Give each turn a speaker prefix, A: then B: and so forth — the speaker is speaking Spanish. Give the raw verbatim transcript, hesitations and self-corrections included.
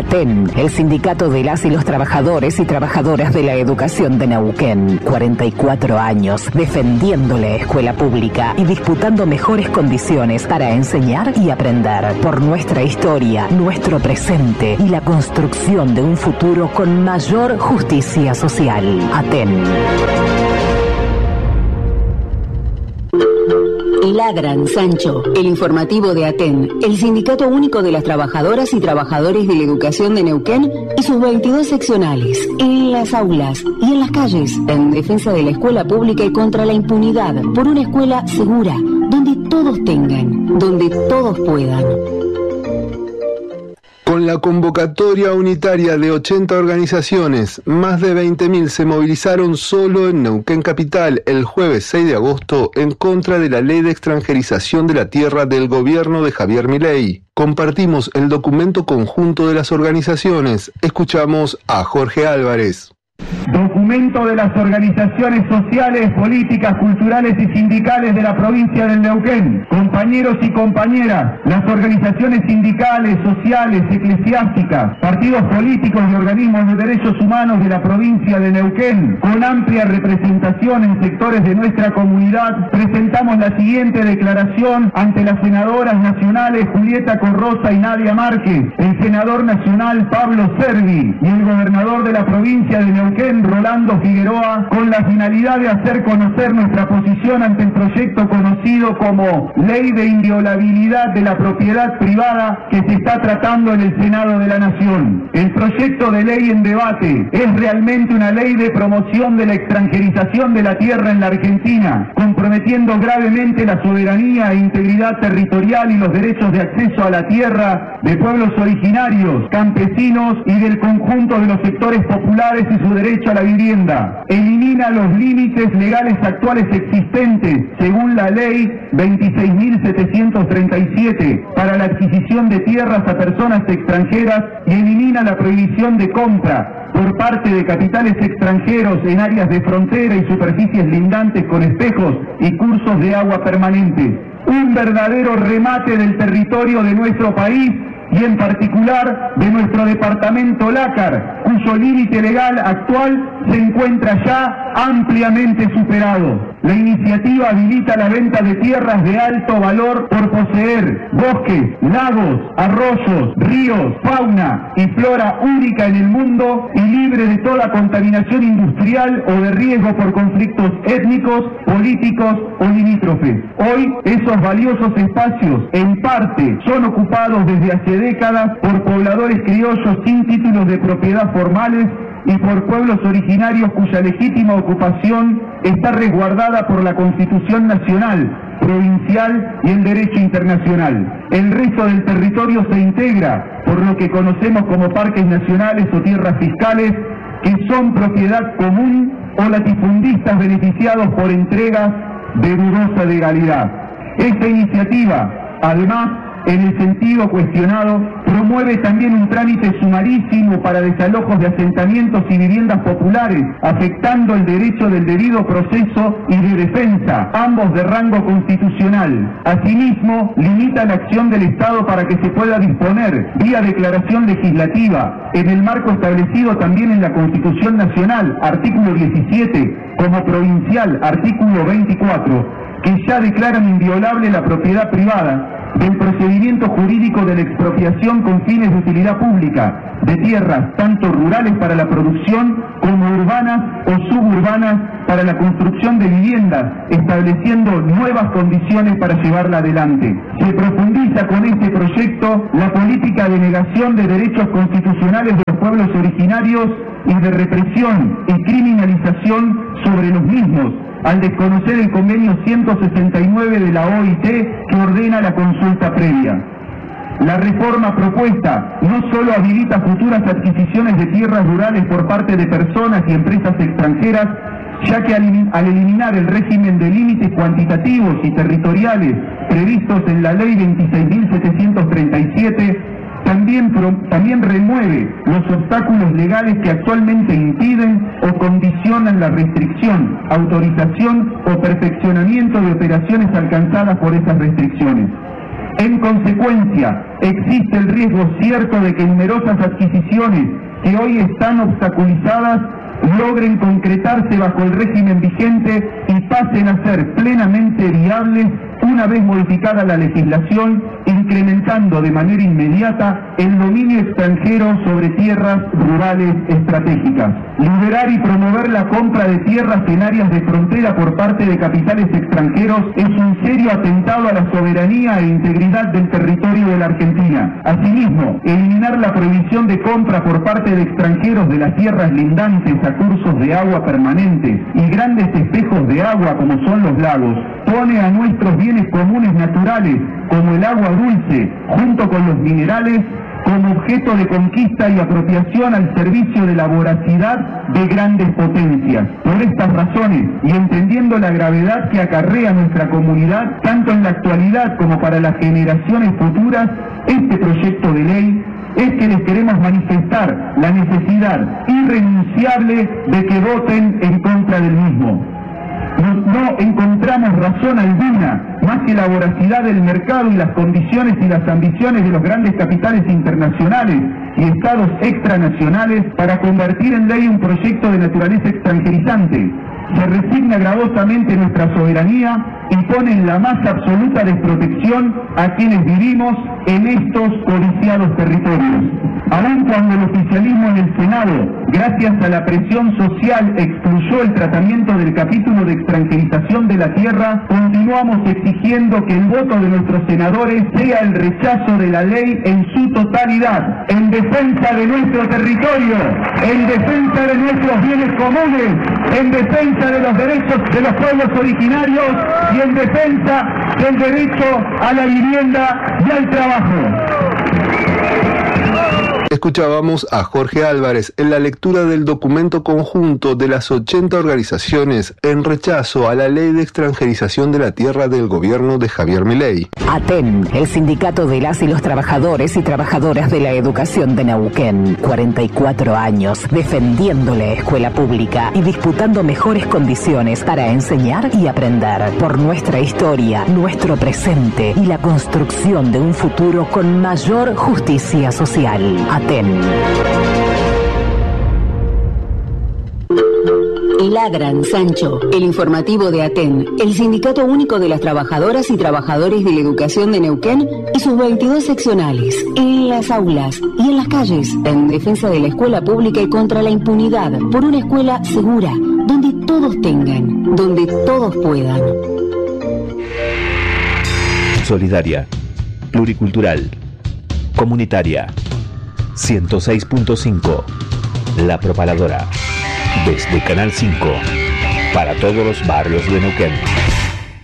A: ATEN, el sindicato de las y los trabajadores y trabajadoras de la educación de Neuquén. cuarenta y cuatro años defendiendo la escuela pública y disputando mejores condiciones para enseñar y aprender. Por nuestra historia, nuestro presente y la construcción de un futuro con mayor justicia social. ATEN.
B: Ladran, Sancho, el informativo de ATEN, el Sindicato Único de las Trabajadoras y Trabajadores de la Educación de Neuquén y sus veintidós seccionales, en las aulas y en las calles, en defensa de la escuela pública y contra la impunidad, por una escuela segura, donde todos tengan, donde todos puedan.
C: Con la convocatoria unitaria de ochenta organizaciones, más de veinte mil se movilizaron solo en Neuquén Capital el jueves seis de agosto en contra de la ley de extranjerización de la tierra del gobierno de Javier Milei. Compartimos el documento conjunto de las organizaciones. Escuchamos a Jorge Álvarez.
D: Documento de las organizaciones sociales, políticas, culturales y sindicales de la provincia del Neuquén. Compañeros y compañeras, las organizaciones sindicales, sociales, eclesiásticas, partidos políticos y organismos de derechos humanos de la provincia de Neuquén, con amplia representación en sectores de nuestra comunidad, presentamos la siguiente declaración ante las senadoras nacionales Julieta Corrosa y Nadia Márquez, el senador nacional Pablo Servi y el gobernador de la provincia de Neuquén, Rolando Figueroa, con la finalidad de hacer conocer nuestra posición ante el proyecto conocido como Ley de Inviolabilidad de la Propiedad Privada que se está tratando en el Senado de la Nación. El proyecto de ley en debate es realmente una ley de promoción de la extranjerización de la tierra en la Argentina, comprometiendo gravemente la soberanía e integridad territorial y los derechos de acceso a la tierra de pueblos originarios, campesinos y del conjunto de los sectores populares y su derecho a la vivienda. Elimina los límites legales actuales existentes según la ley veintiséis mil setecientos treinta y siete para la adquisición de tierras a personas extranjeras y elimina la prohibición de compra por parte de capitales extranjeros en áreas de frontera y superficies lindantes con espejos y cursos de agua permanente. Un verdadero remate del territorio de nuestro país y en particular de nuestro departamento Lácar, cuyo límite legal actual se encuentra ya ampliamente superado. La iniciativa habilita la venta de tierras de alto valor por poseer bosques, lagos, arroyos, ríos, fauna y flora única en el mundo y libre de toda contaminación industrial o de riesgo por conflictos étnicos, políticos o limítrofes. Hoy esos valiosos espacios en parte son ocupados desde hace décadas por pobladores criollos sin títulos de propiedad formales y por pueblos originarios cuya legítima ocupación está resguardada por la Constitución Nacional, provincial y el derecho internacional. El resto del territorio se integra por lo que conocemos como parques nacionales o tierras fiscales, que son propiedad común o latifundistas beneficiados por entregas de dudosa legalidad. Esta iniciativa, además, en el sentido cuestionado, promueve también un trámite sumarísimo para desalojos de asentamientos y viviendas populares, afectando el derecho del debido proceso y de defensa, ambos de rango constitucional. Asimismo, limita la acción del Estado para que se pueda disponer, vía declaración legislativa, en el marco establecido también en la Constitución Nacional, artículo diecisiete, como provincial, artículo veinticuatro, que ya declaran inviolable la propiedad privada, del procedimiento jurídico de la expropiación con fines de utilidad pública de tierras tanto rurales para la producción como urbanas o suburbanas para la construcción de viviendas, estableciendo nuevas condiciones para llevarla adelante. Se profundiza con este proyecto la política de negación de derechos constitucionales de los pueblos originarios y de represión y criminalización sobre los mismos, al desconocer el convenio ciento sesenta y nueve de la O I T que ordena la consulta previa. La reforma propuesta no solo habilita futuras adquisiciones de tierras rurales por parte de personas y empresas extranjeras, ya que al eliminar el régimen de límites cuantitativos y territoriales previstos en la ley veintiséis mil setecientos treinta y siete, También, pro, también remueve los obstáculos legales que actualmente impiden o condicionan la restricción, autorización o perfeccionamiento de operaciones alcanzadas por esas restricciones. En consecuencia, existe el riesgo cierto de que numerosas adquisiciones que hoy están obstaculizadas logren concretarse bajo el régimen vigente y pasen a ser plenamente viables una vez modificada la legislación, incrementando de manera inmediata el dominio extranjero sobre tierras rurales estratégicas. Liberar y promover la compra de tierras en áreas de frontera por parte de capitales extranjeros es un serio atentado a la soberanía e integridad del territorio de la Argentina. Asimismo, eliminar la prohibición de compra por parte de extranjeros de las tierras lindantes a cursos de agua permanentes y grandes espejos de agua como son los lagos, pone a nuestros bienes comunes naturales, como el agua dulce, junto con los minerales, como objeto de conquista y apropiación al servicio de la voracidad de grandes potencias. Por estas razones, y entendiendo la gravedad que acarrea nuestra comunidad, tanto en la actualidad como para las generaciones futuras, este proyecto de ley es que les queremos manifestar la necesidad irrenunciable de que voten en contra del mismo. No, no encontramos razón alguna más que la voracidad del mercado y las condiciones y las ambiciones de los grandes capitales internacionales y estados extranacionales para convertir en ley un proyecto de naturaleza extranjerizante. Se resigna gravosamente nuestra soberanía y pone en la más absoluta desprotección a quienes vivimos en estos codiciados territorios. Aun cuando el oficialismo en el Senado, gracias a la presión social, excluyó el tratamiento del capítulo de extranjerización de la tierra, continuamos exigiendo que el voto de nuestros senadores sea el rechazo de la ley en su totalidad, en defensa de nuestro territorio, en defensa de nuestros bienes comunes, en defensa de los derechos de los pueblos originarios y en defensa del derecho a la vivienda y al trabajo.
C: Escuchábamos a Jorge Álvarez en la lectura del documento conjunto de las ochenta organizaciones en rechazo a la ley de extranjerización de la tierra del gobierno de Javier Milei.
A: ATEN, el sindicato de las y los trabajadores y trabajadoras de la educación de Neuquén, cuarenta y cuatro años, defendiendo la escuela pública y disputando mejores condiciones para enseñar y aprender por nuestra historia, nuestro presente y la construcción de un futuro con mayor justicia social. ATEN.
B: Ladran, Sancho, el informativo de ATEN, el Sindicato Único de las Trabajadoras y Trabajadores de la Educación de Neuquén y sus veintidós seccionales, en las aulas y en las calles, en defensa de la escuela pública y contra la impunidad, por una escuela segura, donde todos tengan, donde todos puedan.
E: Solidaria, pluricultural, comunitaria. ciento seis punto cinco, La Propaladora. Desde Canal cinco, para todos los barrios de Neuquén.